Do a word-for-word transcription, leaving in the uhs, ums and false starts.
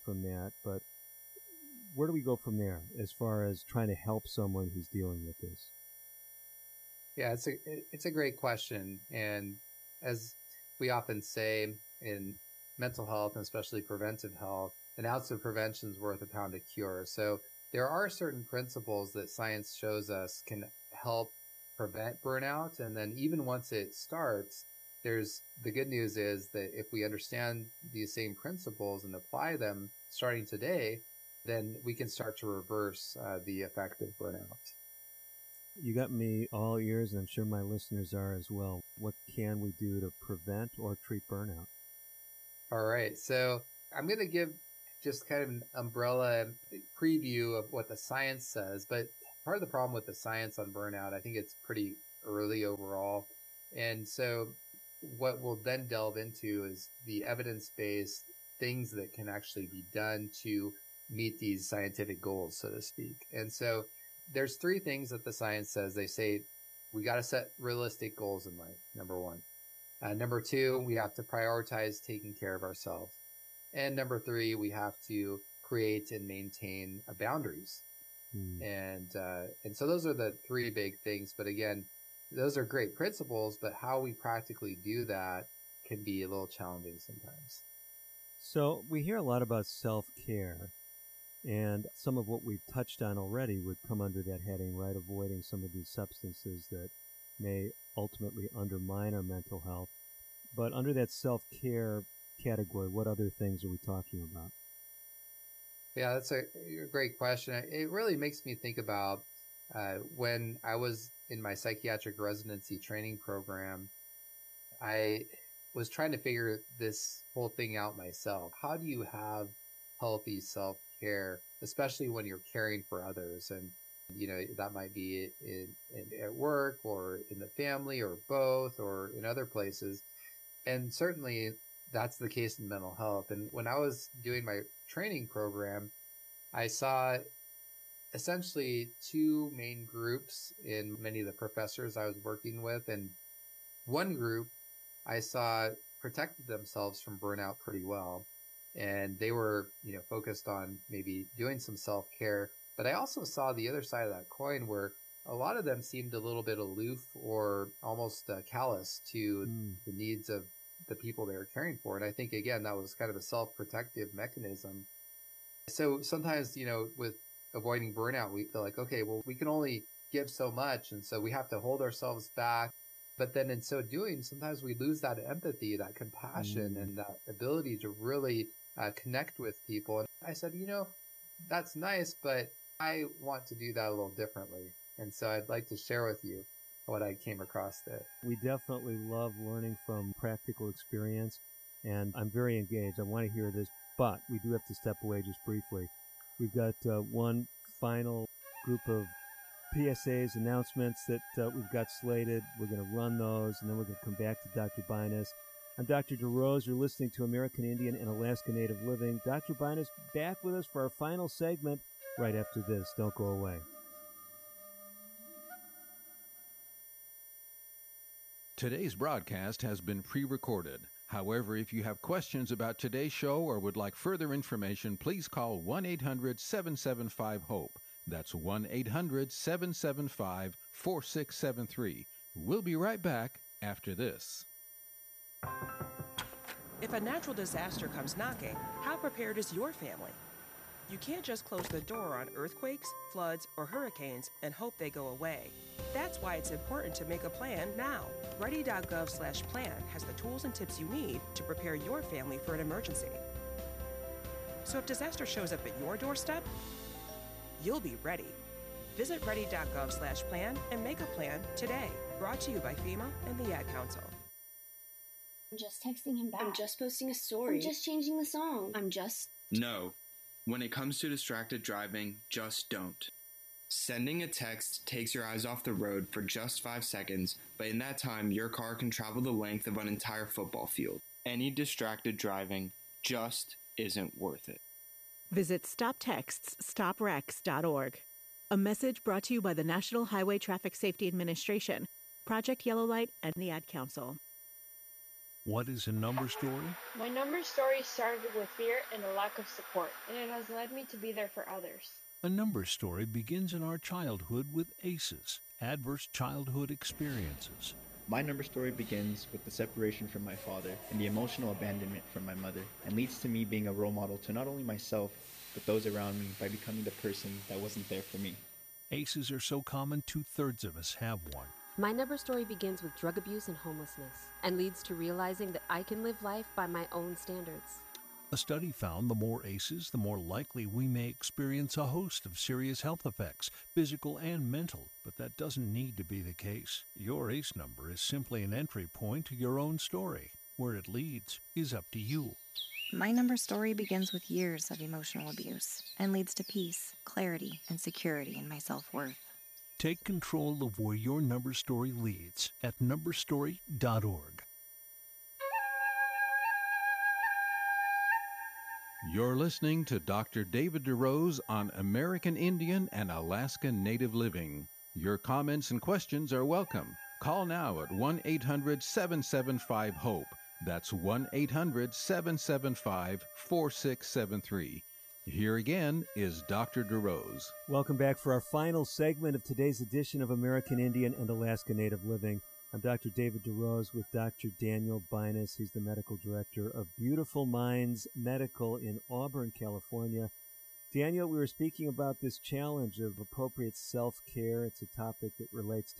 from that, but where do we go from there as far as trying to help someone who's dealing with this? Yeah, it's a it's a great question. And as we often say in mental health, and especially preventive health, an ounce of prevention is worth a pound of cure. So there are certain principles that science shows us can help prevent burnout. And then even once it starts, there's the good news is that if we understand these same principles and apply them starting today, then we can start to reverse uh, the effect of burnout. You got me all ears, and I'm sure my listeners are as well. What can we do to prevent or treat burnout? All right. So I'm going to give just kind of an umbrella preview of what the science says. But part of the problem with the science on burnout, I think it's pretty early overall. And so what we'll then delve into is the evidence-based things that can actually be done to meet these scientific goals, so to speak. And so there's three things that the science says. They say we got to set realistic goals in life, number one. Uh, number two, we have to prioritize taking care of ourselves. And number three, we have to create and maintain uh, boundaries. Mm. And uh, and so those are the three big things. But again, those are great principles, but how we practically do that can be a little challenging sometimes. So we hear a lot about self-care. And some of what we've touched on already would come under that heading, right? Avoiding some of these substances that may ultimately undermine our mental health. But under that self-care category, what other things are we talking about? Yeah, that's a, a great question. It really makes me think about uh, when I was in my psychiatric residency training program, I was trying to figure this whole thing out myself. How do you have healthy self-care, especially when you're caring for others? And, you know, that might be in, in, at work or in the family or both or in other places. And certainly that's the case in mental health. And when I was doing my training program, I saw essentially two main groups in many of the professors I was working with. And one group I saw protected themselves from burnout pretty well. And they were, you know, focused on maybe doing some self-care. But I also saw the other side of that coin where a lot of them seemed a little bit aloof or almost uh, callous to mm. the needs of the people they were caring for. And I think, again, that was kind of a self-protective mechanism. So sometimes, you know, with avoiding burnout, we feel like, okay, well, we can only give so much. And so we have to hold ourselves back. But then in so doing, sometimes we lose that empathy, that compassion, mm. and that ability to really uh, connect with people. And I said, you know, that's nice, but I want to do that a little differently. And so I'd like to share with you what I came across there. We definitely love learning from practical experience, and I'm very engaged. I want to hear this, but we do have to step away just briefly. We've got uh, one final group of P S As, announcements that uh, we've got slated. We're going to run those, and then we're going to come back to Doctor Binus. I'm Doctor DeRose. You're listening to American Indian and Alaska Native Living. Doctor Binus back with us for our final segment right after this. Don't go away. Today's broadcast has been pre-recorded. However, if you have questions about today's show or would like further information, please call one eight hundred seven seven five HOPE. That's one eight hundred seven seven five four six seven three. We'll be right back after this. If a natural disaster comes knocking, how prepared is your family? You can't just close the door on earthquakes, floods, or hurricanes and hope they go away. That's why it's important to make a plan now. Ready.gov slash plan has the tools and tips you need to prepare your family for an emergency. So if disaster shows up at your doorstep, you'll be ready. Visit ready.gov slash plan and make a plan today. Brought to you by FEMA and the Ad Council. I'm just texting him back. I'm just posting a story. I'm just changing the song. I'm just... No. When it comes to distracted driving, just don't. Sending a text takes your eyes off the road for just five seconds, but in that time, your car can travel the length of an entire football field. Any distracted driving just isn't worth it. Visit stop texts stop wrecks dot org. A message brought to you by the National Highway Traffic Safety Administration, Project Yellow Light, and the Ad Council. What is a number story? My number story started with fear and a lack of support, and it has led me to be there for others. A number story begins in our childhood with A C Es, adverse childhood experiences. My number story begins with the separation from my father and the emotional abandonment from my mother, and leads to me being a role model to not only myself, but those around me by becoming the person that wasn't there for me. A C Es are so common, two-thirds of us have one. My number story begins with drug abuse and homelessness, and leads to realizing that I can live life by my own standards. A study found the more A C Es, the more likely we may experience a host of serious health effects, physical and mental, but that doesn't need to be the case. Your A C E number is simply an entry point to your own story. Where it leads is up to you. My number story begins with years of emotional abuse and leads to peace, clarity, and security in my self-worth. Take control of where your number story leads at number story dot org. You're listening to Doctor David DeRose on American Indian and Alaska Native Living. Your comments and questions are welcome. Call now at one eight hundred seven seven five HOPE. That's one eight hundred seven seven five four six seven three. Here again is Doctor DeRose. Welcome back for our final segment of today's edition of American Indian and Alaska Native Living. I'm Doctor David DeRose with Doctor Daniel Binus. He's the medical director of Beautiful Minds Medical in Auburn, California. Daniel, we were speaking about this challenge of appropriate self-care. It's a topic that relates